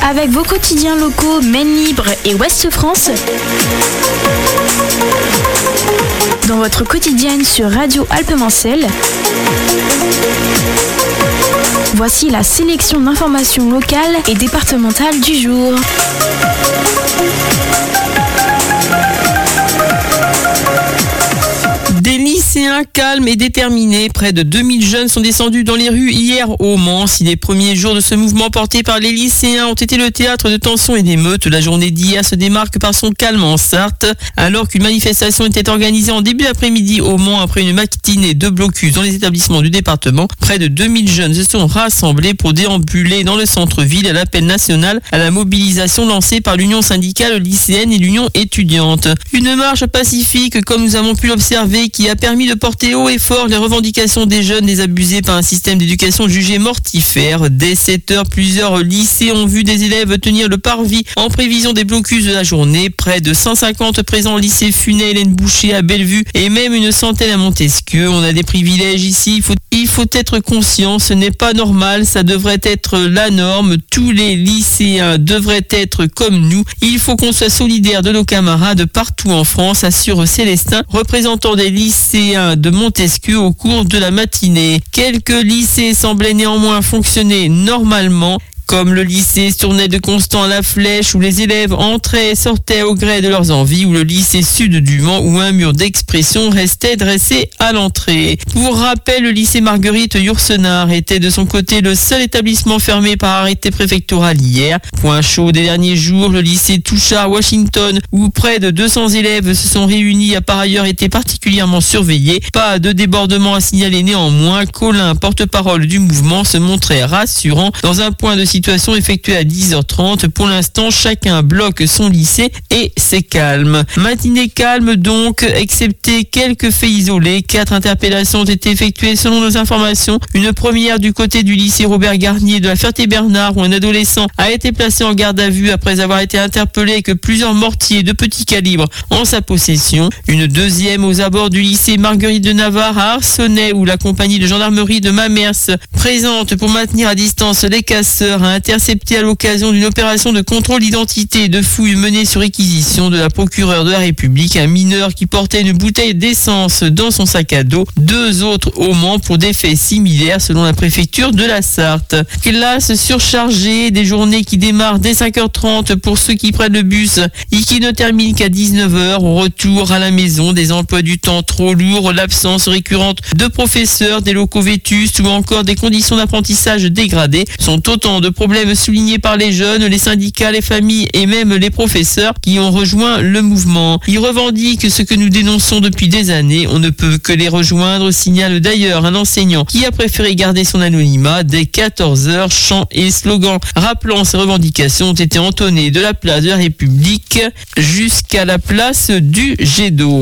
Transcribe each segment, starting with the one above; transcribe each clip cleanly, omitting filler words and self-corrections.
Avec vos quotidiens locaux Maine Libre et Ouest France, dans votre quotidienne sur Radio Alpes-Mancelles, voici la sélection d'informations locales et départementales du jour. Des lycéens calmes et déterminés, près de 2000 jeunes sont descendus dans les rues hier au Mans. Si les premiers jours de ce mouvement porté par les lycéens ont été le théâtre de tensions et d'émeutes, la journée d'hier se démarque par son calme en Sarthe. Alors qu'une manifestation était organisée en début d'après-midi au Mans après une matinée de blocus dans les établissements du département, près de 2000 jeunes se sont rassemblés pour déambuler dans le centre-ville à l'appel national à la mobilisation lancée par l'Union syndicale lycéenne et l'Union étudiante. Une marche pacifique, comme nous avons pu l'observer, qui a permis de porter haut et fort les revendications des jeunes désabusés par un système d'éducation jugé mortifère. Dès 7h, plusieurs lycées ont vu des élèves tenir le parvis en prévision des blocus de la journée. Près de 150 présents au lycée Funet Hélène Boucher à Bellevue et même une centaine à Montesquieu. On a des privilèges ici, il faut être conscient, ce n'est pas normal, ça devrait être la norme. Tous les lycéens devraient être comme nous. Il faut qu'on soit solidaire de nos camarades partout en France, assure Célestin, représentant des lycéens de Montesquieu au cours de la matinée. Quelques lycées semblaient néanmoins fonctionner normalement, comme le lycée Tournai de Constant à la Flèche où les élèves entraient et sortaient au gré de leurs envies, ou le lycée Sud du Mans où un mur d'expression restait dressé à l'entrée. Pour rappel, le lycée Marguerite Yourcenar était de son côté le seul établissement fermé par arrêté préfectoral hier. Point chaud des derniers jours, le lycée Touchard Washington où près de 200 élèves se sont réunis a par ailleurs été particulièrement surveillé. Pas de débordement à signaler néanmoins. Colin, porte-parole du mouvement, se montrait rassurant dans un point de situation effectuée à 10h30. Pour l'instant, chacun bloque son lycée et c'est calme. Matinée calme donc, excepté quelques faits isolés. 4 interpellations ont été effectuées selon nos informations. Une première du côté du lycée Robert Garnier de la Ferté-Bernard où un adolescent a été placé en garde à vue après avoir été interpellé avec plusieurs mortiers de petit calibre en sa possession. Une deuxième aux abords du lycée Marguerite de Navarre à Arcenay où la compagnie de gendarmerie de Mamers, présente pour maintenir à distance les casseurs, a intercepté à l'occasion d'une opération de contrôle d'identité et de fouille menée sur réquisition de la procureure de la République un mineur qui portait une bouteille d'essence dans son sac à dos. 2 autres au Mans pour des faits similaires selon la préfecture de la Sarthe. Classe surchargée, des journées qui démarrent dès 5h30 pour ceux qui prennent le bus et qui ne terminent qu'à 19h. Au retour à la maison, des emplois du temps trop lourds, l'absence récurrente de professeurs, des locaux vétustes ou encore des conditions d'apprentissage dégradées sont autant de problèmes soulignés par les jeunes, les syndicats, les familles et même les professeurs qui ont rejoint le mouvement. Ils revendiquent ce que nous dénonçons depuis des années. On ne peut que les rejoindre, signale d'ailleurs un enseignant qui a préféré garder son anonymat. Dès 14h, chants et slogans rappelant ses revendications ont été entonnés de la place de la République jusqu'à la place du jet d'eau.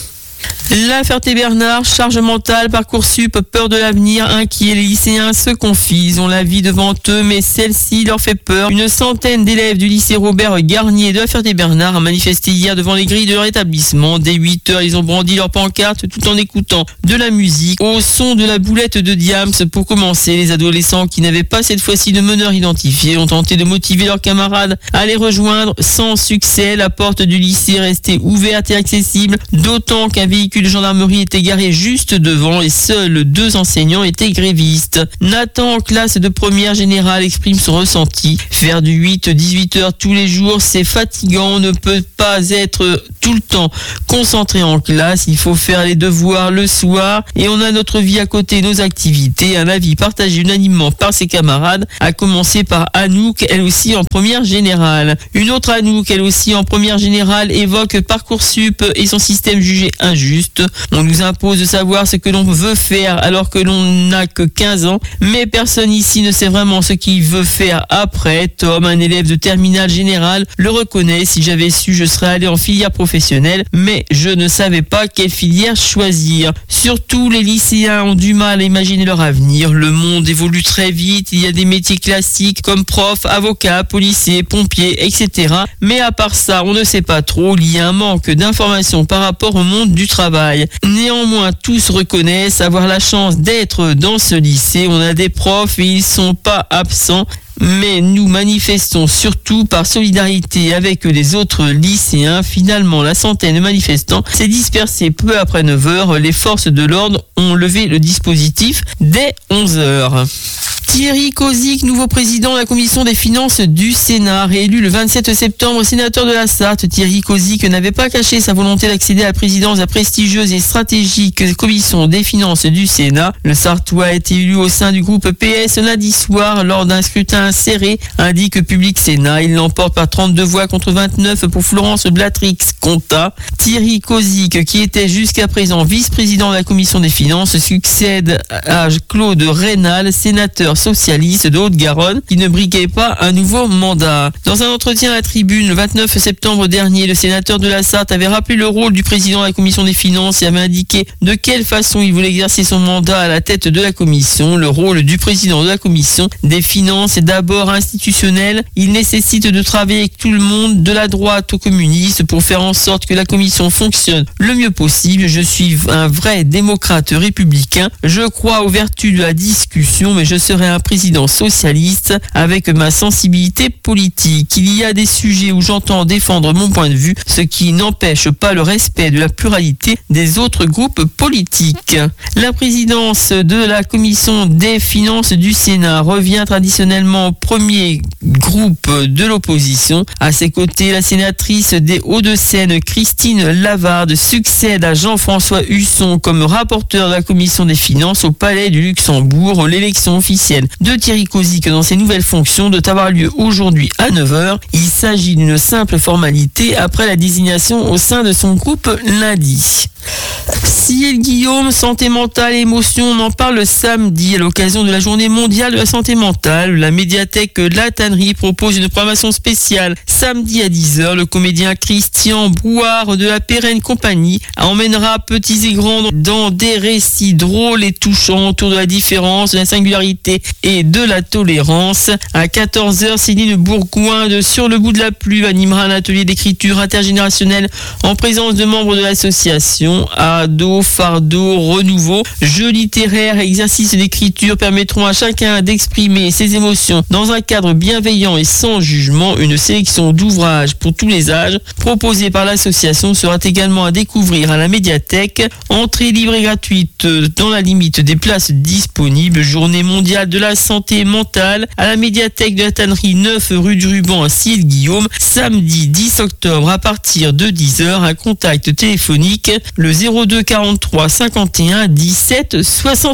La Ferté-Bernard, charge mentale, Parcoursup, peur de l'avenir, inquiets, les lycéens se confient, ils ont la vie devant eux, mais celle-ci leur fait peur. Une centaine d'élèves du lycée Robert Garnier de la Ferté-Bernard a manifesté hier devant les grilles de leur établissement. Dès 8h, ils ont brandi leur pancarte tout en écoutant de la musique au son de la boulette de Diams. Pour commencer, les adolescents qui n'avaient pas cette fois-ci de meneur identifié ont tenté de motiver leurs camarades à les rejoindre sans succès. La porte du lycée restait ouverte et accessible, d'autant qu'un véhicule de gendarmerie était garé juste devant et seuls 2 enseignants étaient grévistes. Nathan, en classe de première générale, exprime son ressenti. Faire du 8-18 heures tous les jours, c'est fatigant. On ne peut pas être tout le temps concentré en classe. Il faut faire les devoirs le soir et on a notre vie à côté, nos activités. Un avis partagé unanimement par ses camarades, à commencer par Anouk, elle aussi en première générale. Une autre Anouk, elle aussi en première générale, évoque Parcoursup et son système jugé injuste. On nous impose de savoir ce que l'on veut faire alors que l'on n'a que 15 ans, mais personne ici ne sait vraiment ce qu'il veut faire après. Tom, un élève de terminale générale, le reconnaît. Si j'avais su, je serais allé en filière professionnelle, mais je ne savais pas quelle filière choisir. Surtout, les lycéens ont du mal à imaginer leur avenir. Le monde évolue très vite, il y a des métiers classiques comme prof, avocat, policier, pompier, etc. Mais à part ça, on ne sait pas trop, il y a un manque d'informations par rapport au monde du travail. Néanmoins, tous reconnaissent avoir la chance d'être dans ce lycée. On a des profs et ils sont pas absents. Mais nous manifestons surtout par solidarité avec les autres lycéens. Finalement, la centaine de manifestants s'est dispersée peu après 9h. Les forces de l'ordre ont levé le dispositif dès 11h. Thierry Kozik, nouveau président de la commission des finances du Sénat, réélu le 27 septembre sénateur de la Sarthe. Thierry Kozik n'avait pas caché sa volonté d'accéder à la présidence de la prestigieuse et stratégique commission des finances du Sénat. Le Sartois a été élu au sein du groupe PS lundi soir lors d'un scrutin serré, indique Public Sénat. Il l'emporte par 32 voix contre 29 pour Florence Blatrix-Contat. Thierry Kozik, qui était jusqu'à présent vice-président de la commission des finances, succède à Claude Reynal, sénateur socialiste de Haute-Garonne, qui ne briguait pas un nouveau mandat. Dans un entretien à la Tribune le 29 septembre dernier, le sénateur de la Sarthe avait rappelé le rôle du président de la commission des finances et avait indiqué de quelle façon il voulait exercer son mandat à la tête de la commission. Le rôle du président de la commission des finances est d'abord institutionnel. Il nécessite de travailler avec tout le monde, de la droite aux communistes, pour faire en sorte que la commission fonctionne le mieux possible. Je suis un vrai démocrate républicain. Je crois aux vertus de la discussion, mais je serai un président socialiste avec ma sensibilité politique. Il y a des sujets où j'entends défendre mon point de vue, ce qui n'empêche pas le respect de la pluralité des autres groupes politiques. La présidence de la commission des finances du Sénat revient traditionnellement au premier groupe de l'opposition. À ses côtés, la sénatrice des Hauts-de-Seine, Christine Lavarde, succède à Jean-François Husson comme rapporteur de la commission des finances au Palais du Luxembourg. L'élection officielle de Thierry Kozik dans ses nouvelles fonctions doit avoir lieu aujourd'hui à 9h. Il s'agit d'une simple formalité après la désignation au sein de son groupe lundi. Cyril Guillaume, santé mentale et émotion, on en parle samedi à l'occasion de la journée mondiale de la santé mentale. La médiathèque La Tannerie propose une programmation spéciale samedi à 10h. Le comédien Christian Brouard de la Pérenne Compagnie emmènera petits et grands dans des récits drôles et touchants autour de la différence, de la singularité et de la tolérance. À 14h, Céline Bourgoin de Sur le bout de la pluie animera un atelier d'écriture intergénérationnelle en présence de membres de l'association. Ado, fardeau, renouveau, jeux littéraires et exercices d'écriture permettront à chacun d'exprimer ses émotions dans un cadre bienveillant et sans jugement. Une sélection d'ouvrages pour tous les âges proposée par l'association sera également à découvrir à la médiathèque. Entrée libre et gratuite dans la limite des places disponibles. Journée mondiale de la santé mentale à la médiathèque de la Tannerie 9 rue du Ruban à Cyril Guillaume, samedi 10 octobre à partir de 10h. Un contact téléphonique le 02 43 51 17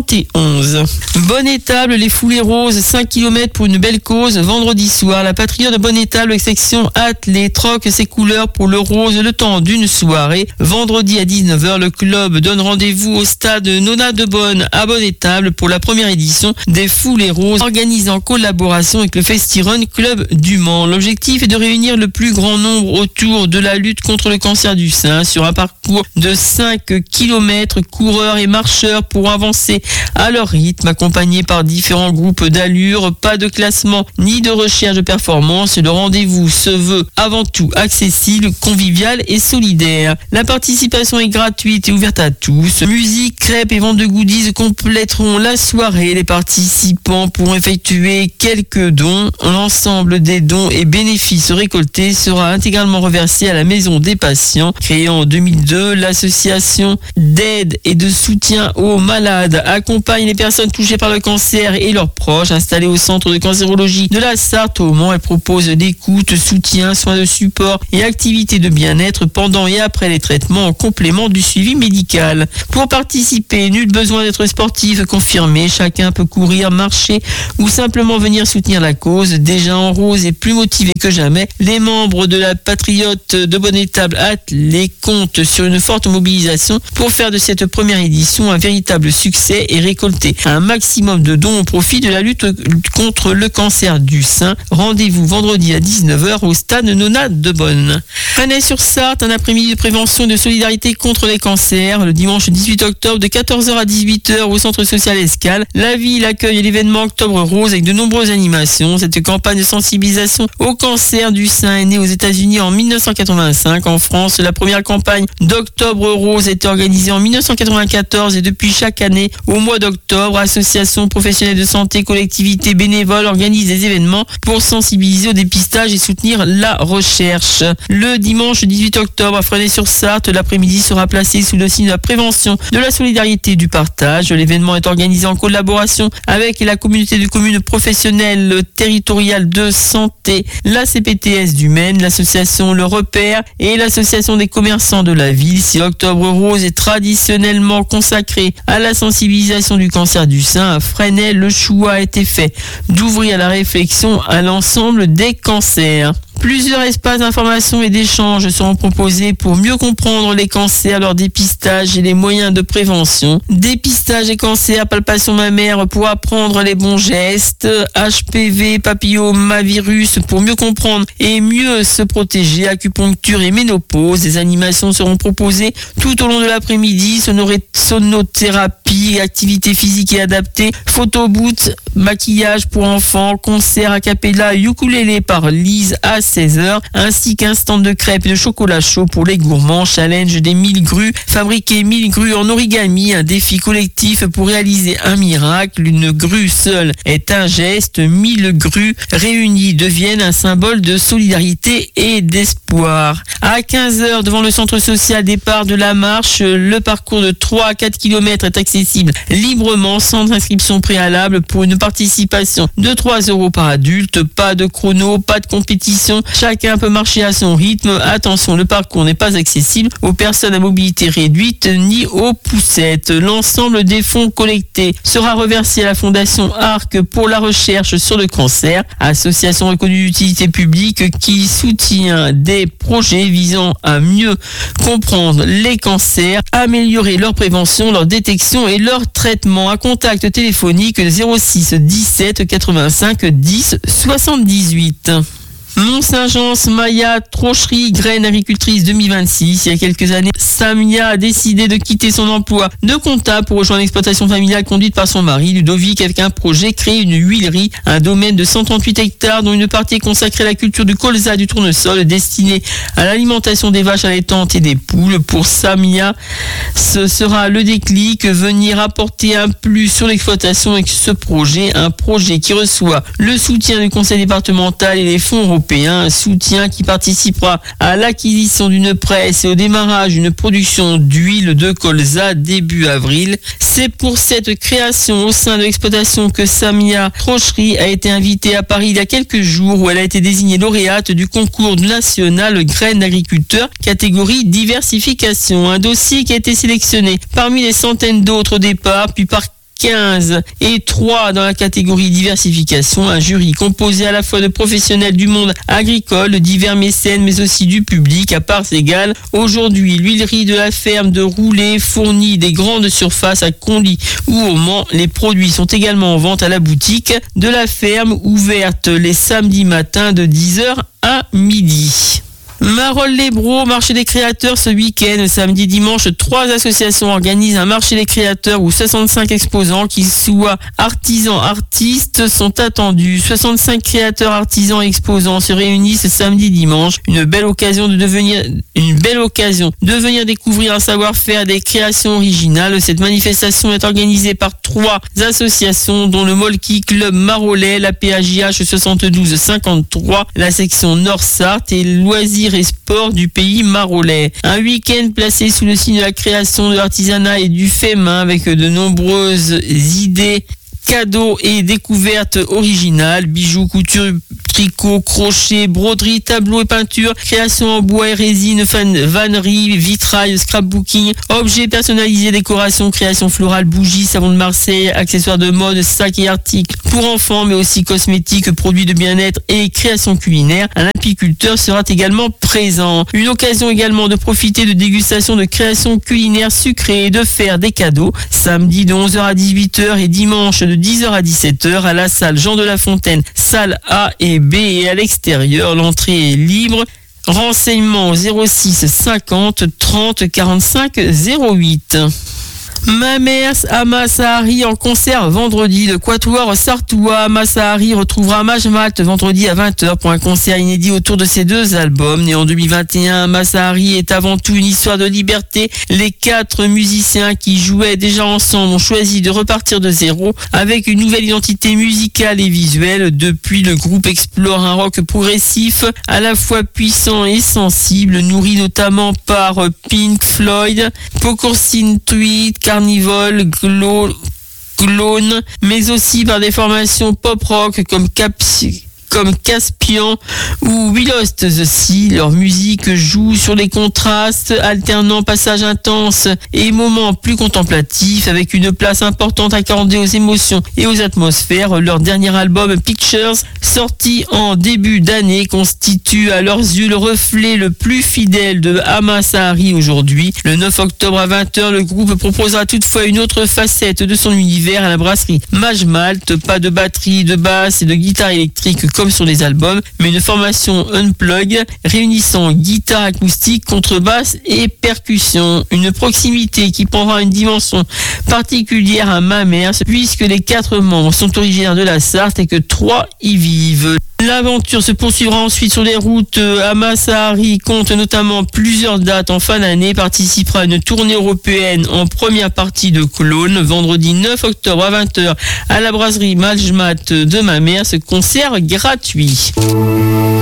71. Bonne-Étable, les foulées roses, 5 km pour une belle cause. Vendredi soir, la Patriote de Bonne-Étable, section attelée, troque ses couleurs pour le rose le temps d'une soirée. Vendredi à 19h, le club donne rendez-vous au stade Nona de Bonne à Bonne-Étable pour la première édition des foulées roses, organisée en collaboration avec le Festirun Club du Mans. L'objectif est de réunir le plus grand nombre autour de la lutte contre le cancer du sein sur un parcours de 5 km, coureurs et marcheurs pour avancer à leur rythme, accompagnés par différents groupes d'allure. Pas de classement ni de recherche de performance. Le rendez-vous se veut avant tout accessible, convivial et solidaire. La participation est gratuite et ouverte à tous. Musique, crêpes et vente de goodies compléteront la soirée. Les participants pourront effectuer quelques dons. L'ensemble des dons et bénéfices récoltés sera intégralement reversé à la Maison des Patients. Créée en 2002, l'association d'aide et de soutien aux malades accompagne les personnes touchées par le cancer et leurs proches. Installée au centre de cancérologie de la Sarthe au Mans, elle propose l'écoute, soutien, soins de support et activités de bien-être pendant et après les traitements en complément du suivi médical. Pour participer, nul besoin d'être sportif confirmé. Chacun peut courir, marcher ou simplement venir soutenir la cause. Déjà en rose et plus motivés que jamais, les membres de la Patriote de Bonne-Étable attelés comptent sur une forte mobilisation pour faire de cette première édition un véritable succès et récolter un maximum de dons au profit de la lutte contre le cancer du sein. Rendez-vous vendredi à 19h au stade Nona de Bonne. Fresnay-sur-Sarthe, un après-midi de prévention et de solidarité contre les cancers. Le dimanche 18 octobre de 14h à 18h au centre social Escale. La ville accueille l'événement Octobre Rose avec de nombreuses animations. Cette campagne de sensibilisation au cancer du sein est née aux États-Unis en 1985. En France, la première campagne d'Octobre Rose a été organisée en 1994 et depuis chaque année, au mois d'octobre, associations professionnelles de santé, collectivités, bénévoles organisent des événements pour sensibiliser au dépistage et soutenir la recherche. Le dimanche 18 octobre à Fresnay-sur-Sarthe, l'après-midi sera placé sous le signe de la prévention, de la solidarité et du partage. L'événement est organisé en collaboration avec la communauté de communes professionnelles territoriales de santé, la CPTS du Maine, l'association Le Repère et l'association des commerçants de la ville. Si Octobre Rose est traditionnellement consacré à la sensibilisation du cancer du sein, à Fresnay, le choix a été fait d'ouvrir la réflexion à l'ensemble des cancers. Plusieurs espaces d'information et d'échange seront proposés pour mieux comprendre les cancers, leur dépistage et les moyens de prévention. Dépistage et cancer, palpation mammaire pour apprendre les bons gestes, HPV, papillomavirus pour mieux comprendre et mieux se protéger, acupuncture et ménopause. Des animations seront proposées tout au long de l'après-midi, sonothérapie, activités physiques et adaptées, photoboot, maquillage pour enfants, concert a cappella, ukulélé par Lise à 16h, ainsi qu'un stand de crêpes et de chocolat chaud pour les gourmands, challenge des 1000 grues, fabriquer 1000 grues en origami, un défi collectif pour réaliser un miracle, une grue seule est un geste, 1000 grues réunies deviennent un symbole de solidarité et d'espoir. À 15h, devant le centre social, départ de la marche, le parcours de 3 à 4 km est accessible librement, sans inscription préalable pour une participation de 3 € par adulte, pas de chrono, pas de compétition, chacun peut marcher à son rythme. Attention, le parcours n'est pas accessible aux personnes à mobilité réduite ni aux poussettes. L'ensemble des fonds collectés sera reversé à la Fondation ARC pour la recherche sur le cancer, association reconnue d'utilité publique qui soutient des projets visant à mieux comprendre les cancers, améliorer leur prévention, leur détection et leur traitement. À contact téléphonique 06 17 85 10 78. Mont-Saint-Jean, Maya Trocherie, graine agricultrice 2026. Il y a quelques années, Samia a décidé de quitter son emploi de comptable pour rejoindre l'exploitation familiale conduite par son mari, Ludovic, avec un projet, créer une huilerie, un domaine de 138 hectares dont une partie est consacrée à la culture du colza, du tournesol, destinée à l'alimentation des vaches allaitantes et des poules. Pour Samia, ce sera le déclic, venir apporter un plus sur l'exploitation avec ce projet, un projet qui reçoit le soutien du conseil départemental et les fonds européens, un soutien qui participera à l'acquisition d'une presse et au démarrage d'une production d'huile de colza début avril. C'est pour cette création au sein de l'exploitation que Samia Trocherie a été invitée à Paris il y a quelques jours, où elle a été désignée lauréate du concours national graines d'agriculteurs catégorie diversification. Un dossier qui a été sélectionné parmi les centaines d'autres au départ, puis par 15 et 3 dans la catégorie diversification, un jury composé à la fois de professionnels du monde agricole, de divers mécènes, mais aussi du public à parts égales. Aujourd'hui, l'huilerie de la ferme de Roulet fournit des grandes surfaces à Conly ou au Mans. Les produits sont également en vente à la boutique de la ferme, ouverte les samedis matins de 10h à midi. Marolles-les-Braaux, marché des créateurs ce week-end. Samedi, dimanche, 3 associations organisent un marché des créateurs où 65 exposants, qui soient artisans, artistes, sont attendus. 65 créateurs, artisans et exposants se réunissent samedi, dimanche. Une belle occasion de venir découvrir un savoir-faire, des créations originales. Cette manifestation est organisée par 3 associations, dont le Molki Club Marolais, la PAJH 72-53, la section Nord-Sarthe et Loisirs et Sports du pays marolais. Un week-end placé sous le signe de la création, de l'artisanat et du fait main, avec de nombreuses idées, cadeaux et découvertes originales, bijoux, couture, tricot, crochet, broderie, tableaux et peinture, création en bois et résine, vannerie, vitrail, scrapbooking, objets personnalisés, décoration, création florale, bougies, savon de Marseille, accessoires de mode, sacs et articles pour enfants, mais aussi cosmétiques, produits de bien-être et création culinaire. Un apiculteur sera également présent. Une occasion également de profiter de dégustations de création culinaire sucrée et de faire des cadeaux. Samedi de 11h à 18h et dimanche de 10h à 17h à la salle Jean de La Fontaine, salle A et B, et à l'extérieur. L'entrée est libre. Renseignements 06 50 30 45 08. Mamers Amasahari en concert vendredi. Le quatuor sartois Amasahari retrouvera Majmat vendredi à 20h pour un concert inédit autour de ses deux albums. Né en 2021, Amasahari est avant tout une histoire de liberté. Les 4 musiciens qui jouaient déjà ensemble ont choisi de repartir de zéro avec une nouvelle identité musicale et visuelle. Depuis, le groupe explore un rock progressif à la fois puissant et sensible, nourri notamment par Pink Floyd, Pocorcine Tweed, Carnival, Clone, mais aussi par des formations pop-rock comme Caspian ou We Lost the Sea. Leur musique joue sur les contrastes, alternant passages intenses et moments plus contemplatifs, avec une place importante accordée aux émotions et aux atmosphères. Leur dernier album Pictures, sorti en début d'année, constitue à leurs yeux le reflet le plus fidèle de Amasahari aujourd'hui. Le 9 octobre à 20h, le groupe proposera toutefois une autre facette de son univers à la brasserie Majmalt. Pas de batterie, de basse et de guitare électrique comme sur les albums, mais une formation unplug réunissant guitare acoustique, contrebasse et percussion. Une proximité qui prendra une dimension particulière à Mamers, puisque les 4 membres sont originaires de la Sarthe et que 3 y vivent. L'aventure se poursuivra ensuite sur les routes. Amasahari compte notamment plusieurs dates en fin d'année, participera à une tournée européenne en première partie de Cologne, vendredi 9 octobre à 20h à la brasserie Majmat de Mamers, concert gratuit.